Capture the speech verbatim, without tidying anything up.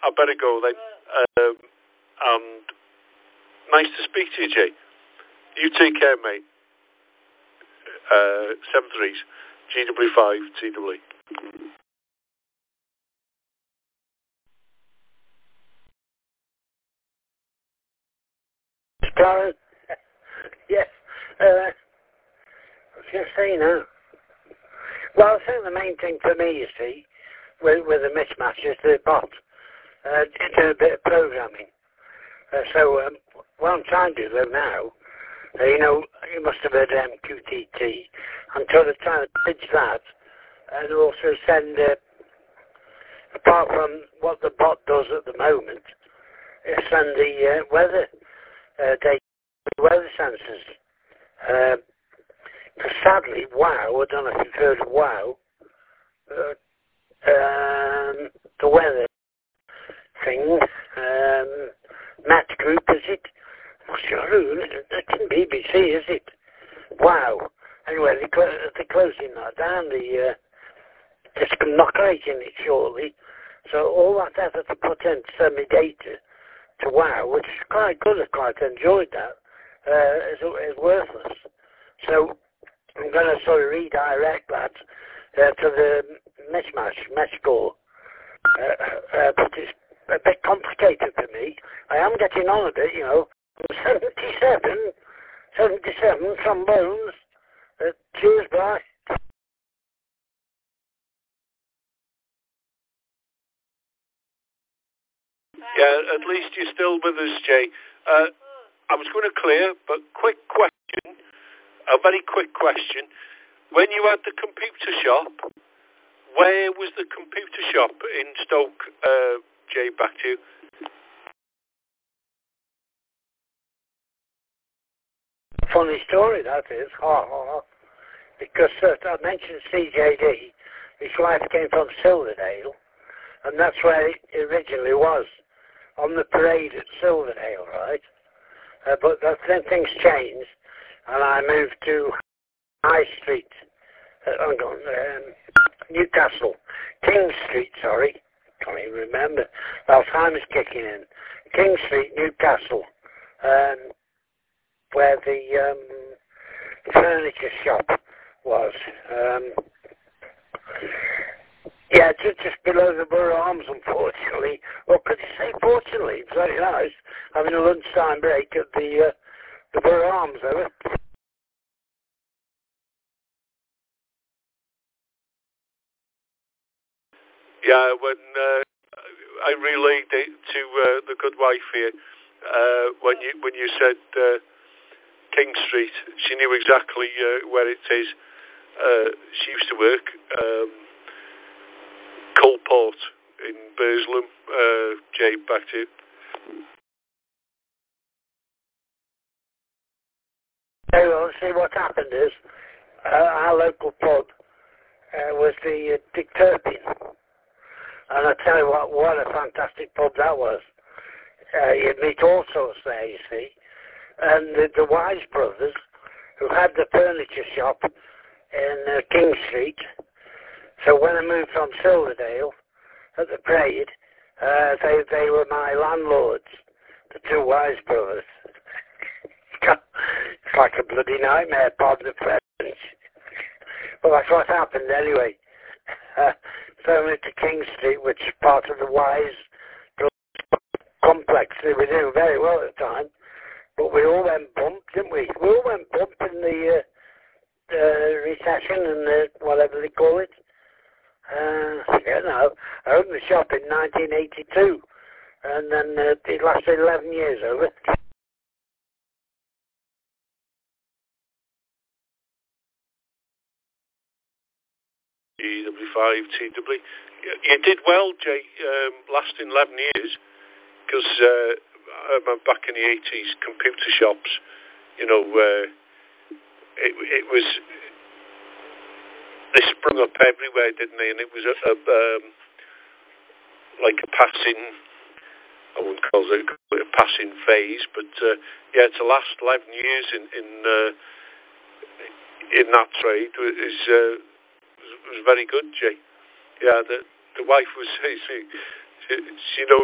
I better go then. Um, and nice to speak to you, Jay. You take care, mate. Uh, seven threes, G W five, T W. Clarence? Yes. Uh, I was going to say now. Well, I think the main thing for me, you see, with, with the mismatch is the bot. Uh, do a bit of programming. Uh, so um, what I'm trying to do now, uh, you know, you must have heard M Q T T. I'm trying to try to bridge that and also send, uh, apart from what the bot does at the moment, is send the uh, weather uh, data, weather sensors. Uh, Because sadly, WOW, I don't know if you've heard of WOW, uh, um, the weather thing, um, Met Group, is it? I'm not sure, it can B B C, is it? WOW. Anyway, they cl- they're closing that down, the, uh, just inaugurating it shortly. So all that effort to put in to send me data to WOW, which is quite good, I quite enjoyed that, uh, is, is worthless. So I'm going to sort of redirect that uh, to the mismatch, match score. Uh, uh, but it's a bit complicated for me. I am getting on a bit, you know. I'm seventy-seven, seventy-seven trombones. Uh, cheers, bye. Yeah, at least you're still with us, Jay. Uh, I was going to clear, but quick question, a very quick question. When you had the computer shop, where was the computer shop in Stoke, uh, Jay, back to you? Funny story, that is. Ha, ha, ha. Because uh, I mentioned C J D. His wife came from Silverdale, and that's where it originally was, on the parade at Silverdale, right? Uh, but that, then things changed, and I moved to High Street, uh, hang on, um, Newcastle, King Street, sorry, can't even remember, Alzheimer's kicking in, King Street, Newcastle, um, where the um, furniture shop was. Um, yeah, just, just below the Borough Arms, unfortunately. Or could you say fortunately? It's very nice, having a lunchtime break at the, uh, the Borough Arms, ever. Yeah, when uh, I relayed it to uh, the good wife here, uh, when you when you said uh, King Street, she knew exactly uh, where it is. Uh, she used to work um, Coalport in Burslem. Uh, Jay, back to you. Hey, well, see what happened is, uh, our local pub uh, was the uh, Dick Turpin. And I tell you what, what a fantastic pub that was. Uh, you'd meet all sorts there, you see. And the, the Wise brothers, who had the furniture shop in uh, King Street, so when I moved from Silverdale at the parade, uh, they, they were my landlords, the two Wise brothers. It's like a bloody nightmare, pardon the French. Well, that's what happened anyway. Uh, so I moved to King Street, which is part of the Wise complex. They were doing very well at the time. But we all went bump, didn't we? We all went bump in the uh, uh, recession and the, whatever they call it. Uh, I don't know. I opened the shop in nineteen eighty-two. And then uh, it lasted eleven years over. G W five, T W. You did well, Jay, um, lasting eleven years, because uh, I remember back in the eighties, computer shops, you know, uh, it, it was, they sprung up everywhere, didn't they? And it was a, a um, like a passing, I wouldn't call it a passing phase, but uh, yeah, to last eleven years in in, uh, in that trade is uh, was very good, Jay. Yeah, the the wife was she she, she knows